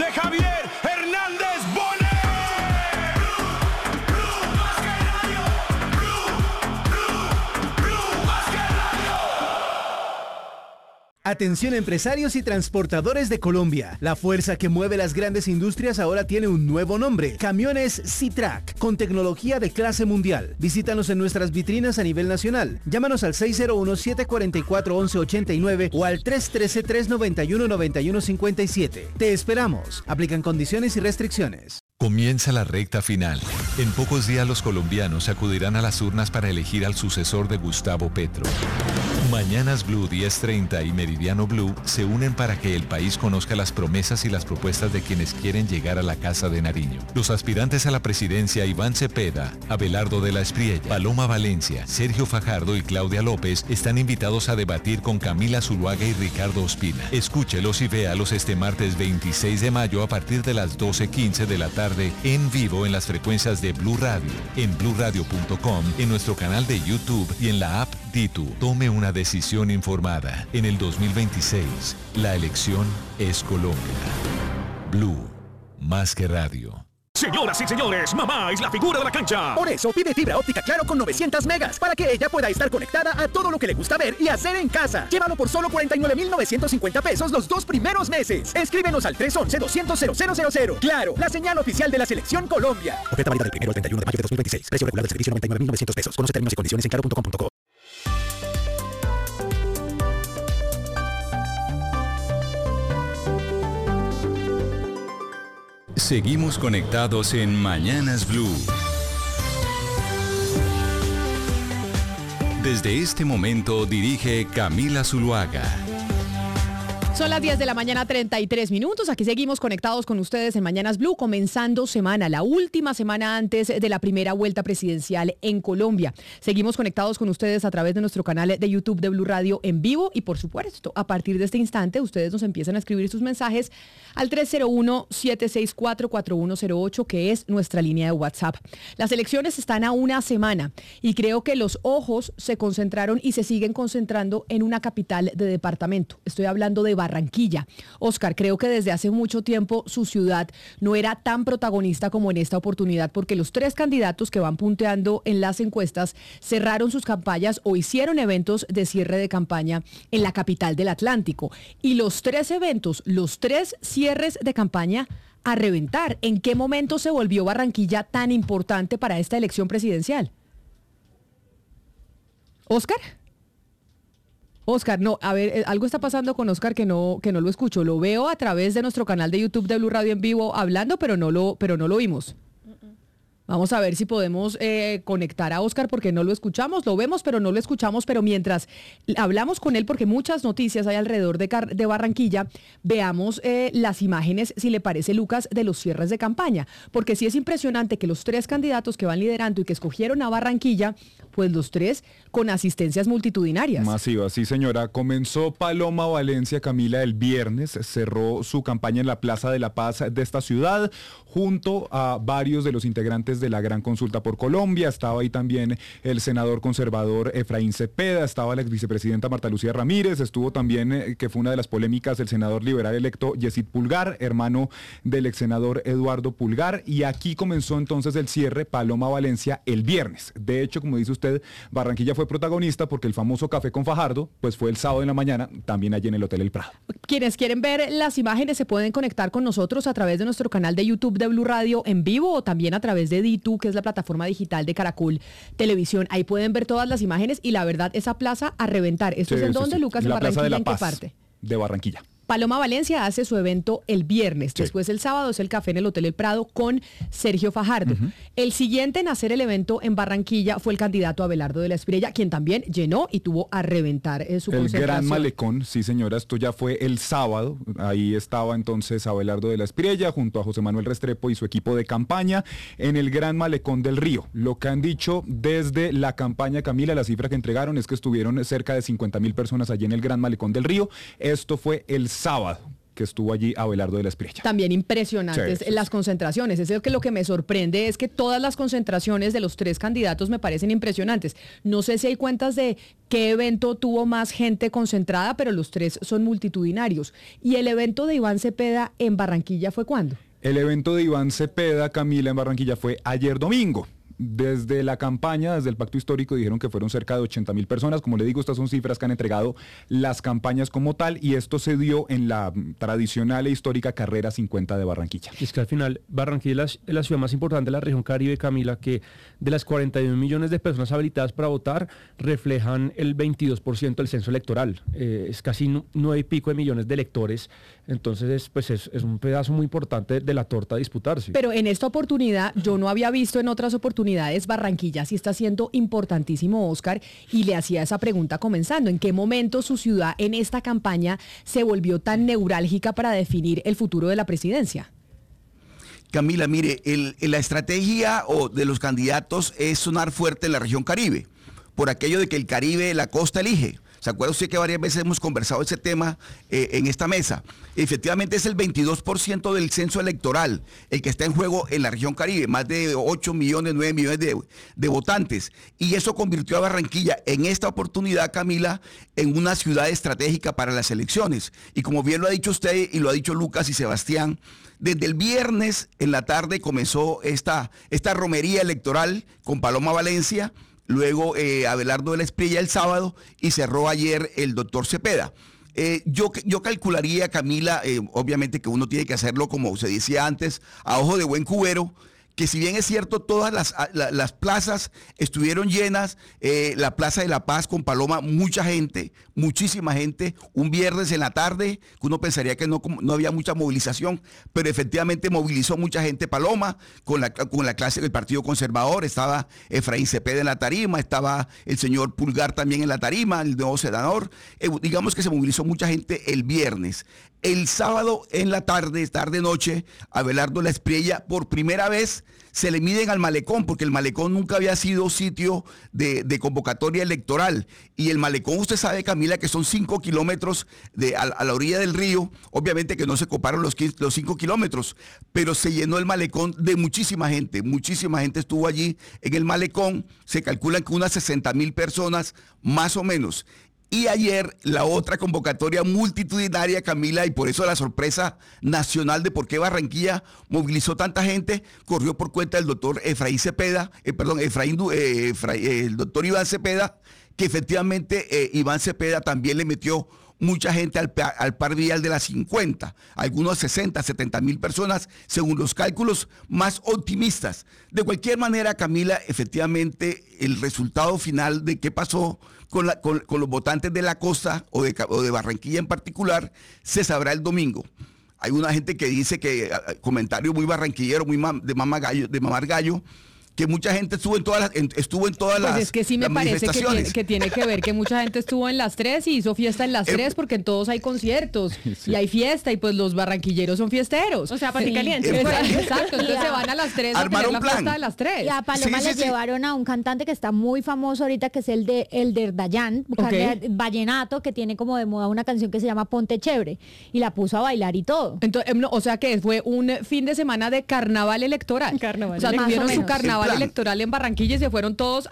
Javier Hernández Bonet. Atención empresarios y transportadores de Colombia. La fuerza que mueve las grandes industrias ahora tiene un nuevo nombre. Camiones C-Track, con tecnología de clase mundial. Visítanos en nuestras vitrinas a nivel nacional. Llámanos al 601-744-1189 o al 313-391-9157. Te esperamos. Aplican condiciones y restricciones. Comienza la recta final. En pocos días los colombianos acudirán a las urnas para elegir al sucesor de Gustavo Petro. Mañanas Blue 10:30 y Meridiano Blue se unen para que el país conozca las promesas y las propuestas de quienes quieren llegar a la Casa de Nariño. Los aspirantes a la presidencia Iván Cepeda, Abelardo de la Espriella, Paloma Valencia, Sergio Fajardo y Claudia López están invitados a debatir con Camila Zuluaga y Ricardo Ospina. Escúchelos y véalos este martes 26 de mayo a partir de las 12:15 de la tarde en vivo en las frecuencias de Blue Radio, en bluradio.com, en nuestro canal de YouTube y en la app Ditu. Tome una decisión informada. En el 2026, la elección es Colombia. Blue, más que radio. Señoras y señores, mamá es la figura de la cancha. Por eso pide fibra óptica Claro con 900 megas para que ella pueda estar conectada a todo lo que le gusta ver y hacer en casa. Llévalo por solo 49,950 pesos los 2 primeros meses. Escríbenos al 311-200-0000. Claro, la señal oficial de la Selección Colombia. Oferta válida del 1 al 31 de mayo de 2026. Precio regular del servicio 99,900 pesos. Conoce términos y condiciones en claro.com.co. Seguimos conectados en Mañanas Blue. Desde este momento dirige Camila Zuluaga. Son las 10 de la mañana, 33 minutos. Aquí seguimos conectados con ustedes en Mañanas Blue, comenzando semana, la última semana antes de la primera vuelta presidencial en Colombia. Seguimos conectados con ustedes a través de nuestro canal de YouTube de Blue Radio en vivo y, por supuesto, a partir de este instante, ustedes nos empiezan a escribir sus mensajes al 301-764-4108, que es nuestra línea de WhatsApp. Las elecciones están a una semana y creo que los ojos se concentraron y se siguen concentrando en una capital de departamento. Estoy hablando de Barranquilla. Oscar, creo que desde hace mucho tiempo su ciudad no era tan protagonista como en esta oportunidad, porque los 3 candidatos que van punteando en las encuestas cerraron sus campañas o hicieron eventos de cierre de campaña en la capital del Atlántico. Y los 3 eventos, los 3 cierres de campaña a reventar. ¿En qué momento se volvió Barranquilla tan importante para esta elección presidencial? Oscar, no, a ver, algo está pasando con Oscar que no lo escucho. Lo veo a través de nuestro canal de YouTube de Blue Radio en vivo hablando, pero no lo oímos. Vamos a ver si podemos conectar a Oscar porque no lo escuchamos, lo vemos, pero no lo escuchamos. Pero mientras hablamos con él, porque muchas noticias hay alrededor de Barranquilla, veamos las imágenes, si le parece, Lucas, de los cierres de campaña. Porque sí es impresionante que los 3 candidatos que van liderando y que escogieron a Barranquilla, pues los 3 con asistencias multitudinarias. Masiva, sí señora. Comenzó Paloma Valencia, Camila, el viernes, cerró su campaña en la Plaza de la Paz de esta ciudad, junto a varios de los integrantes de la Gran Consulta por Colombia. Estaba ahí también el senador conservador Efraín Cepeda, estaba la exvicepresidenta Marta Lucía Ramírez, estuvo también, que fue una de las polémicas, el senador liberal electo Yesid Pulgar, hermano del ex senador Eduardo Pulgar, y aquí comenzó entonces el cierre Paloma Valencia el viernes. De hecho, como dice usted, Barranquilla fue protagonista porque el famoso café con Fajardo, pues fue el sábado en la mañana, también allí en el Hotel El Prado. Quienes quieren ver las imágenes se pueden conectar con nosotros a través de nuestro canal de YouTube de Blue Radio en vivo o también a través de Ditu, que es la plataforma digital de Caracol Televisión. Ahí pueden ver todas las imágenes y la verdad, esa plaza a reventar. ¿Esto es en dónde, Lucas? ¿En Barranquilla? ¿En qué parte? De Barranquilla. Paloma Valencia hace su evento el viernes, sí. Después el sábado es el café en el Hotel El Prado con Sergio Fajardo. Uh-huh. El siguiente en hacer el evento en Barranquilla fue el candidato Abelardo de la Espriella, quien también llenó y tuvo a reventar su concentración. El Gran Malecón, sí señora, esto ya fue el sábado, ahí estaba entonces Abelardo de la Espriella junto a José Manuel Restrepo y su equipo de campaña en el Gran Malecón del Río. Lo que han dicho desde la campaña, Camila, la cifra que entregaron es que estuvieron cerca de 50,000 personas allí en el Gran Malecón del Río. Esto fue el sábado, que estuvo allí Abelardo de la Espriella. También impresionantes Sí. las concentraciones. Es lo que me sorprende es que todas las concentraciones de los 3 candidatos me parecen impresionantes. No sé si hay cuentas de qué evento tuvo más gente concentrada, pero los 3 son multitudinarios. ¿Y el evento de Iván Cepeda en Barranquilla fue cuándo? El evento de Iván Cepeda, Camila, en Barranquilla fue ayer domingo. Desde la campaña, desde el Pacto Histórico, dijeron que fueron cerca de 80.000 personas. Como le digo, estas son cifras que han entregado las campañas como tal, y esto se dio en la tradicional e histórica Carrera 50 de Barranquilla. Es que al final Barranquilla es la ciudad más importante de la región Caribe, Camila, que de las 41 millones de personas habilitadas para votar, reflejan el 22% del censo electoral. Es casi 9 y pico de millones de electores. Entonces, pues es un pedazo muy importante de la torta a disputarse. Pero en esta oportunidad, yo no había visto en otras oportunidades, Barranquilla sí está siendo importantísimo, Oscar, y le hacía esa pregunta comenzando. ¿En qué momento su ciudad en esta campaña se volvió tan neurálgica para definir el futuro de la presidencia? Camila, mire, la estrategia de los candidatos es sonar fuerte en la región Caribe, por aquello de que el Caribe, la costa elige. ¿Se acuerda usted que varias veces hemos conversado ese tema en esta mesa? Efectivamente es el 22% del censo electoral el que está en juego en la región Caribe, más de 8 millones, 9 millones de votantes. Y eso convirtió a Barranquilla en esta oportunidad, Camila, en una ciudad estratégica para las elecciones. Y como bien lo ha dicho usted y lo ha dicho Lucas y Sebastián, desde el viernes en la tarde comenzó esta romería electoral con Paloma Valencia. Luego Abelardo de la Espriella el sábado y cerró ayer el doctor Cepeda. Yo calcularía, Camila, obviamente que uno tiene que hacerlo, como se decía antes, a ojo de buen cubero, que si bien es cierto, todas las plazas estuvieron llenas, la Plaza de la Paz con Paloma, mucha gente, muchísima gente, un viernes en la tarde, que uno pensaría que no había mucha movilización, pero efectivamente movilizó mucha gente Paloma, con la clase del Partido Conservador, estaba Efraín Cepeda en la tarima, estaba el señor Pulgar también en la tarima, el nuevo senador, digamos que se movilizó mucha gente el viernes. El sábado en la tarde-noche, Abelardo de la Espriella, por primera vez se le miden al malecón, porque el malecón nunca había sido sitio de convocatoria electoral. Y el malecón, usted sabe, Camila, que son 5 kilómetros a la orilla del río. Obviamente que no se coparon los 5 kilómetros, pero se llenó el malecón de muchísima gente. Muchísima gente estuvo allí en el malecón. Se calculan que unas 60.000 personas, más o menos. Y ayer la otra convocatoria multitudinaria, Camila, y por eso la sorpresa nacional de por qué Barranquilla movilizó tanta gente, corrió por cuenta del doctor Efraín Cepeda, el doctor Iván Cepeda, que efectivamente Iván Cepeda también le metió mucha gente al par vial de las 50, algunos 60, 70.000 personas, según los cálculos más optimistas. De cualquier manera, Camila, efectivamente, el resultado final de qué pasó con los votantes de la costa o de Barranquilla en particular, se sabrá el domingo. Hay una gente que dice comentario muy barranquillero, muy de mamar gallo, que mucha gente estuvo en todas las Pues es que sí me parece que tiene que ver que mucha gente estuvo en las 3 y hizo fiesta en las 3, porque en todos hay conciertos y hay fiesta, y pues los barranquilleros son fiesteros. O sea, para ti caliente. Exacto, entonces se van a las 3 a tener la fiesta de las 3. Y a Paloma le llevaron a un cantante que está muy famoso ahorita, que es el de Elder Dayan, vallenato, que tiene como de moda una canción que se llama Ponte Chévere, y la puso a bailar y todo. Entonces, o sea que fue un fin de semana de carnaval electoral. O sea, tuvieron su carnaval electoral en Barranquilla y se fueron todos